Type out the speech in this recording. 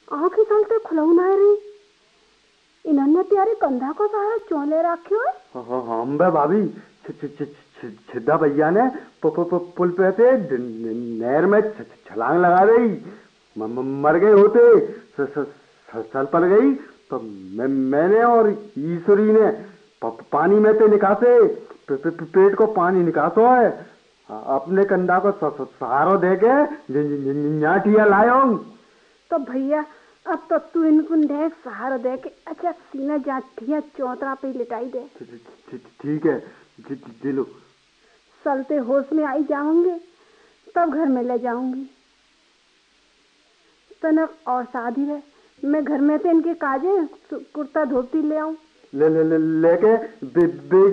आँखें चलते खुलऊ ना रही। इन्होंने त्यारे कंधा को सहारा चोले रखियो है। हम बे भाभी छिद्दा भैया ने पुल पे थे, नहर में छलांग लगा रही, मर गए होते, सल पड़ गई तो मैंने और ईश्वरी ने पानी में से निकासे, पेट को पानी निकासो है, अपने कंधा को सहारो देके न्याटिया लायो। तो भैया अब तो तू इनको देख सहारा दे के अच्छा सीना जाठिया चौतरा पे लिटाई दे। ठीक है दिलो। चलते होश में आई जाऊंगे तब घर में ले जाऊंगी। तनक और शादी है, मैं घर में से इनके काजे कुर्ता धोती ले आऊं। लेके